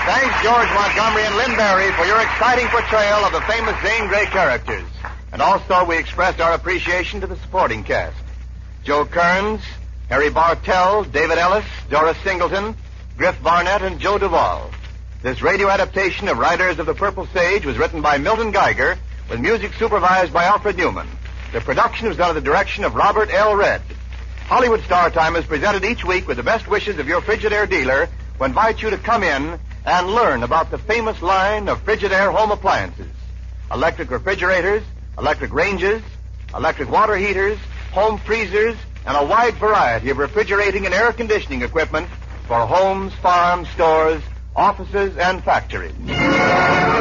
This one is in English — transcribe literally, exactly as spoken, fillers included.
Thanks, George Montgomery and Lynn Barry, for your exciting portrayal of the famous Zane Grey characters. And also, we expressed our appreciation to the supporting cast. Joe Kearns, Harry Bartell, David Ellis, Doris Singleton, Griff Barnett, and Joe Duvall. This radio adaptation of Riders of the Purple Sage was written by Milton Geiger, with music supervised by Alfred Newman. The production was done under the direction of Robert L. Redd. Hollywood Star Time is presented each week with the best wishes of your Frigidaire dealer, who invites you to come in and learn about the famous line of Frigidaire home appliances. Electric refrigerators, electric ranges, electric water heaters, home freezers, and a wide variety of refrigerating and air conditioning equipment for homes, farms, stores, offices, and factories.